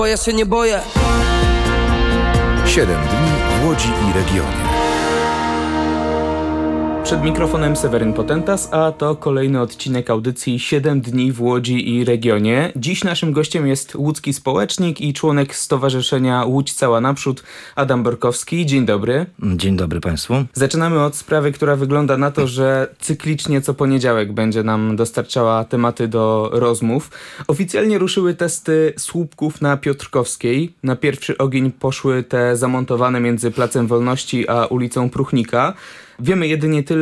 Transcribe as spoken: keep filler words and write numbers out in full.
Bo ja się nie boję. Siedem dni w Łodzi i regionie. Przed mikrofonem Seweryn Potentas, a to kolejny odcinek audycji siedem dni w Łodzi i regionie. Dziś naszym gościem jest łódzki społecznik i członek Stowarzyszenia Łódź Cała Naprzód, Adam Borkowski. Dzień dobry. Dzień dobry Państwu. Zaczynamy od sprawy, która wygląda na to, że cyklicznie co poniedziałek będzie nam dostarczała tematy do rozmów. Oficjalnie ruszyły testy słupków na Piotrkowskiej. Na pierwszy ogień poszły te zamontowane między Placem Wolności a ulicą Pruchnika. Wiemy jedynie tyle,